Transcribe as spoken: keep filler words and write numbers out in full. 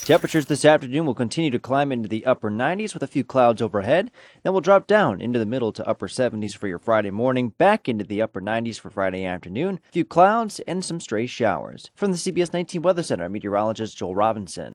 Temperatures this afternoon will continue to climb into the upper nineties with a few clouds overhead. Then we'll drop down into the middle to upper seventies for your Friday morning, back into the upper nineties for Friday afternoon, a few clouds and some stray showers. From the C B S nineteen Weather Center, I'm meteorologist Joel Robinson.